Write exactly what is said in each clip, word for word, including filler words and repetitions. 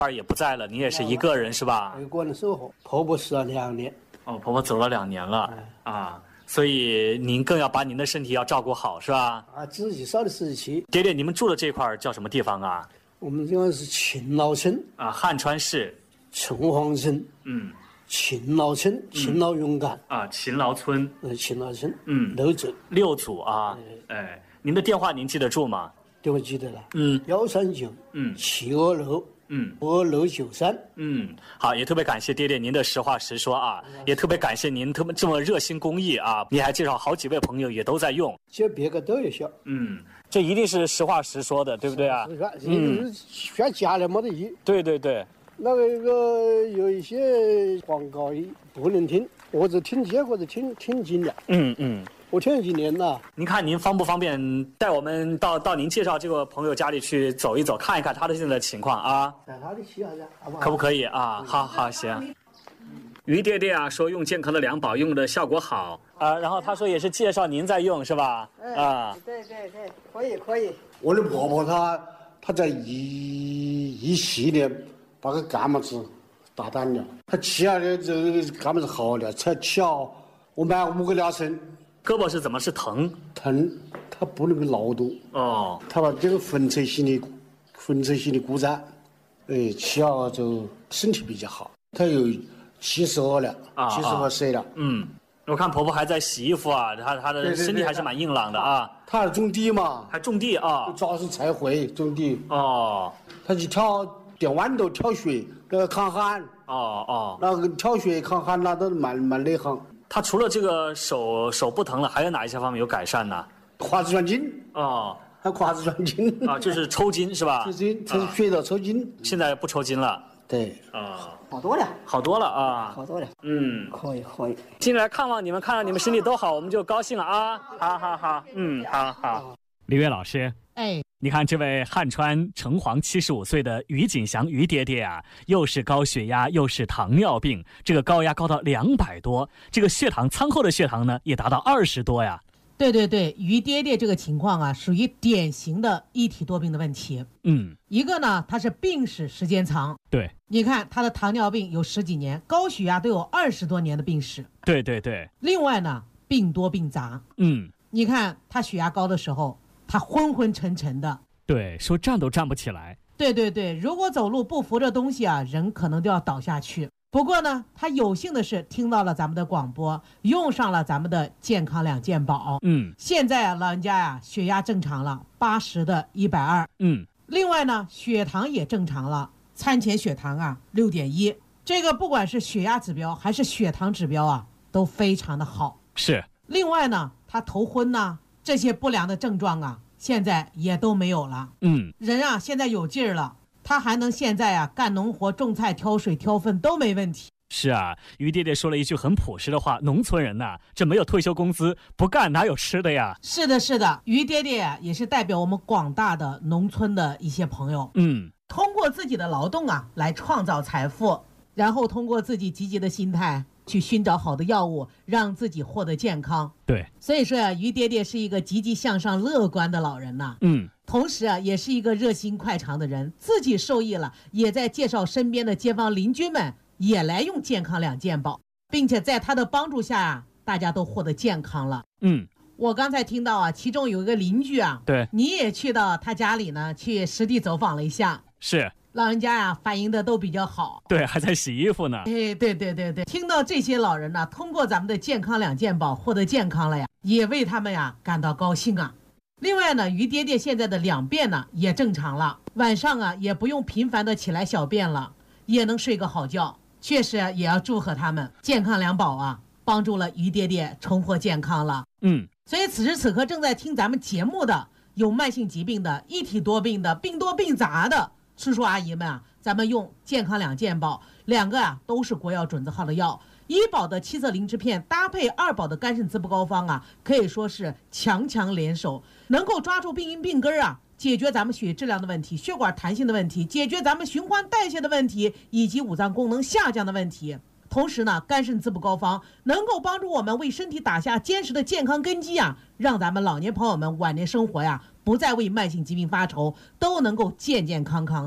儿也不在了，你也是一个人是吧？ 一个人生活，婆婆死了两年。 哦，婆婆走了两年了、哎、啊，所以您更要把您的身体要照顾好是吧？ 啊，自己烧的自己去。 爹爹，你们住的这块叫什么地方啊？ 我们这个是勤劳村啊，汉川市城隍村。 嗯， 勤劳村，勤劳勇敢、 嗯、啊，勤劳村， 呃，勤劳村， 嗯， 六组， 六组啊，哎，您的电话您记得住吗？ 电话记得了， 嗯， 幺三九， 嗯， 七二六， 嗯， 二六九三， 嗯，好，也特别感谢爹爹您的实话实说啊，也特别感谢您特别这么热心公益啊，你还介绍好几位朋友也都在用， 这别个都有效， 嗯，这一定是实话实说的，对不对啊？ 实话，嗯，选假的没得意， 对对对。 那个个有一些广告不能听，或者听结或者听听尽了。 嗯嗯， 我听了几年了。 您看您方不方便带我们到到您介绍这个朋友家里去走一走，看一看他的现在的情况啊？ 在他的洗好噻，好不好？ 可不可以啊？好好行。于爹爹啊说用健康的两宝用的效果好啊，然后他说也是介绍您在用是吧？ 哎、 啊， 对对对，可以可以。我的婆婆她她在一一七年。把个干嘛子打断了，他起来的这个干嘛子好了，才巧我买五个疗程。 胳膊是怎么是疼？ 疼，他不能够劳动哦， 他把这个粉碎性的粉碎性的骨折，哎，巧就身体比较好。他有七十二了，七十二岁了。 嗯，我看婆婆还在洗衣服啊，她她的身体还是蛮硬朗的啊。 她还种地嘛， 还种地啊， 主要是菜会种地。 哦， 他去挑。点豌豆挑雪，那个抗旱。 哦哦， 那个挑雪抗旱那都蛮蛮内行。 他除了这个手手不疼了，还有哪一些方面有改善呢？ 胯子转筋。 哦， 还胯子转筋啊，就是抽筋是吧？ 抽筋，这是血道抽筋。 现在不抽筋了。 对。 啊， 好多了。 好多了啊。 好多了。 嗯， 可以可以。 进来看望你们，看到你们身体都好，我们就高兴了啊！好好好，嗯，好好。李月老师。 哎。 你看这位汉川城隍七十五岁的于锦祥于爹爹啊，又是高血压又是糖尿病，这个高压高到两百多，这个血糖餐后的血糖呢也达到二十多呀。 对对对，于爹爹这个情况啊，属于典型的一体多病的问题。 嗯， 一个呢，他是病史时间长。 对， 你看他的糖尿病有十几年，高血压都有二十多年的病史。 对对对。 另外呢，病多病杂。 嗯， 你看他血压高的时候。他昏昏沉沉的， 对，说站都站不起来。 对对对，如果走路不扶着东西啊，人可能都要倒下去。不过呢，他有幸的是听到了咱们的广播，用上了咱们的健康两健宝。 嗯， 现在啊，老人家呀、啊，血压正常了，八十的一百二。 嗯， 另外呢，血糖也正常了，餐前血糖啊六点一，这个不管是血压指标还是血糖指标啊，都非常的好。 是。 另外呢，他头昏呐。这些不良的症状啊，现在也都没有了。 嗯， 人啊，现在有劲儿了，他还能现在啊干农活、种菜、挑水、挑粪都没问题。 是啊，于爹爹说了一句很朴实的话：农村人呐、啊，这没有退休工资，不干哪有吃的呀？ 是的，是的，于爹爹也是代表我们广大的农村的一些朋友， 嗯， 通过自己的劳动啊来创造财富，然后通过自己积极的心态。去寻找好的药物，让自己获得健康。 对， 所以说呀、啊，于爹爹是一个积极向上、乐观的老人呐、啊。 嗯， 同时啊，也是一个热心快肠的人，自己受益了，也在介绍身边的街坊邻居们也来用健康两健宝，并且在他的帮助下啊，大家都获得健康了。 嗯， 我刚才听到啊，其中有一个邻居啊， 对， 你也去到他家里呢，去实地走访了一下。 是。 老人家呀、啊，反应的都比较好， 对，还在洗衣服呢。 哎，对对对对，听到这些老人呢，通过咱们的健康两健宝获得健康了呀，也为他们呀感到高兴啊。另外呢，于爹爹现在的两便呢也正常了，晚上啊也不用频繁的起来小便了，也能睡个好觉。确实也要祝贺他们健康两宝啊，帮助了于爹爹重获健康了。 嗯， 所以此时此刻正在听咱们节目的有慢性疾病的、一体多病的、病多病杂的。叔叔阿姨们啊，咱们用健康两健宝，两个啊都是国药准字号的药，一宝的七色灵芝片搭配二宝的肝肾滋补膏方啊，可以说是强强联手，能够抓住病因病根啊，解决咱们血液质量的问题、血管弹性的问题，解决咱们循环代谢的问题以及五脏功能下降的问题。同时呢，肝肾滋补膏方能够帮助我们为身体打下坚实的健康根基啊，让咱们老年朋友们晚年生活呀，不再为慢性疾病发愁，都能够健健康康的。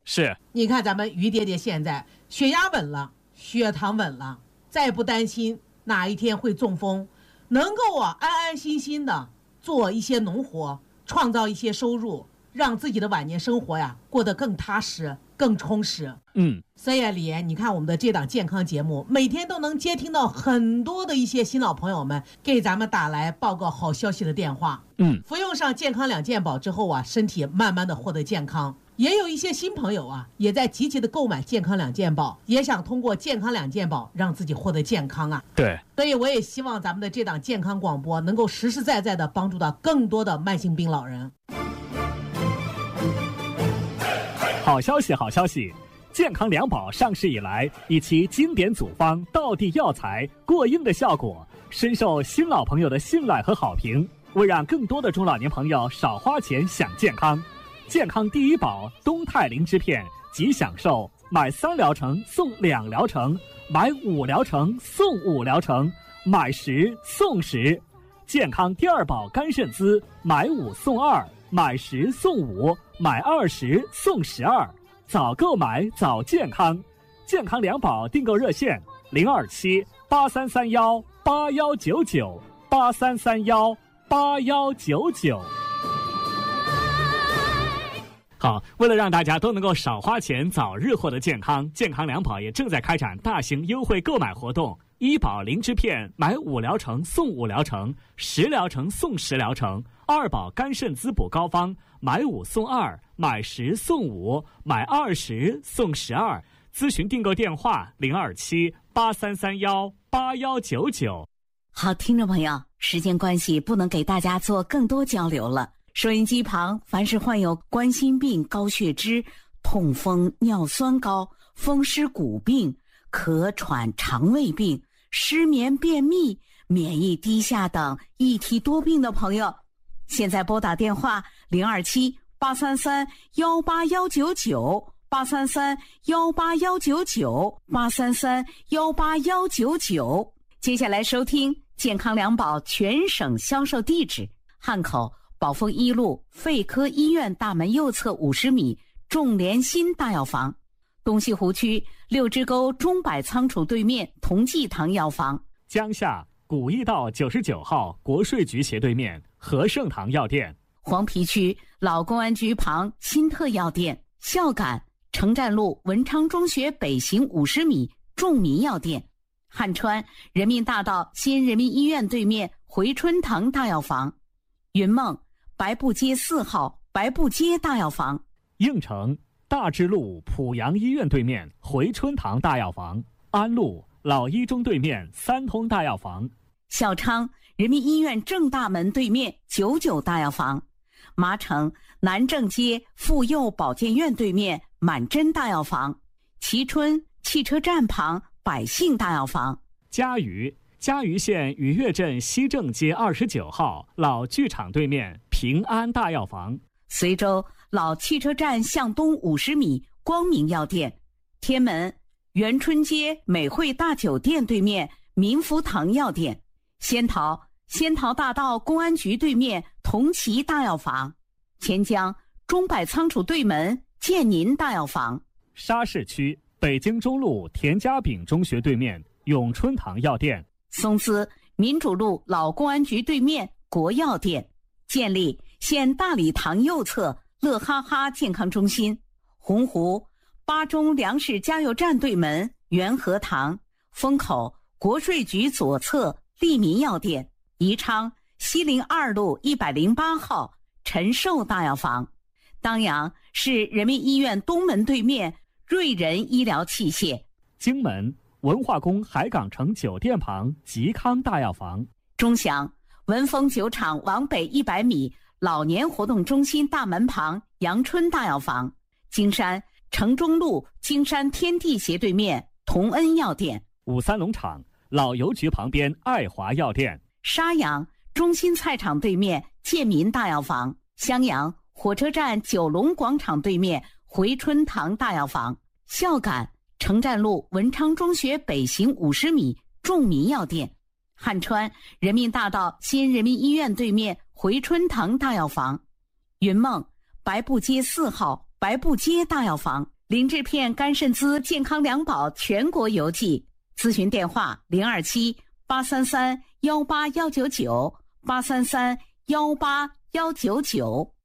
是， 你看咱们于爹爹现在血压稳了，血糖稳了，再不担心哪一天会中风，能够啊安安心心的做一些农活，创造一些收入，让自己的晚年生活呀过得更踏实更充实。 嗯， 所以李岩，你看我们的这档健康节目每天都能接听到很多的一些新老朋友们给咱们打来报告好消息的电话。 嗯， 服用上健康两件宝之后啊，身体慢慢的获得健康。也有一些新朋友啊，也在积极的购买健康两件宝，也想通过健康两件宝让自己获得健康啊。 对， 所以我也希望咱们的这档健康广播能够实实在在的帮助到更多的慢性病老人。 好消息，好消息！健康两宝上市以来，以其经典组方、道地药材、过硬的效果，深受新老朋友的信赖和好评。为让更多的中老年朋友少花钱享健康，健康第一宝东肽灵芝片即享受买三疗程送两疗程，买五疗程送五疗程，买十送十。健康第二宝肝肾滋买五送二，买十送五，买二十送十二。早购买早健康，健康两宝订购热线零二七八三三幺八幺九九八三三幺八幺九九。好，为了让大家都能够少花钱早日获得健康，健康两宝也正在开展大型优惠购买活动。一宝灵芝片买五疗程送五疗程，十疗程送十疗程。二宝肝肾滋补膏方买五送二，买十送五，买二十送十二。咨询订购电话零二七八三三幺八幺九九。 好，听众朋友，时间关系不能给大家做更多交流了。收音机旁凡是患有冠心病、高血脂、痛风、尿酸高、风湿骨病、咳喘、肠胃病、失眠、便秘、免疫低下等一体多病的朋友，现在拨打电话零二七八三三幺八幺九九八三三幺八幺九九八三三幺八幺九九。接下来收听健康两宝全省销售地址：汉口宝丰一路肺科医院大门右侧五十米众联心大药房，东西湖区六支沟中百仓储对面同济堂药房， 江夏古驿道九十九号国税局斜对面和盛堂药店， 黄陂区老公安局旁新特药店，孝感城站路文昌中学北行五十米众民药店，汉川人民大道新人民医院对面回春堂大药房，云梦白布街四号白布街大药房， 应城大智路濮阳医院对面回春堂大药房，安路老一中对面三通大药房， 孝昌人民医院正大门对面九九大药房，麻城南正街妇幼保健院对面满珍大药房，蕲春汽车站旁百姓大药房， 嘉鱼嘉鱼县渔岳镇西正街二十九号老剧场对面平安大药房， 随州老汽车站向东五十米光明药店，天门元春街美汇大酒店对面民福堂药店，仙桃仙桃大道公安局对面同齐大药房，钱江中百仓储对门建宁大药房， 沙市区北京中路田家炳中学对面永春堂药店， 松滋民主路老公安局对面国药店，建立县大礼堂右侧乐哈哈健康中心，洪湖巴中粮食加油站对门元和堂，风口国税局左侧利民药店，宜昌西陵二路一百零八号陈寿大药房，当阳市人民医院东门对面瑞仁医疗器械， 荆门文化宫海港城酒店旁吉康大药房， 钟祥文峰酒厂往北一百米老年活动中心大门旁阳春大药房，金山城中路金山天地斜对面同恩药店， 五三农场老邮局旁边爱华药店， 沙阳中心菜场对面建民大药房，襄阳火车站九龙广场对面回春堂大药房，孝感城站路文昌中学北行五十米众民药店，汉川人民大道新人民医院对面回春堂大药房，云梦白布街四号白布街大药房， 灵芝片、甘肾滋、健康两宝全国邮寄。咨询电话：零二七八三三幺八幺九九八三三幺八幺九九。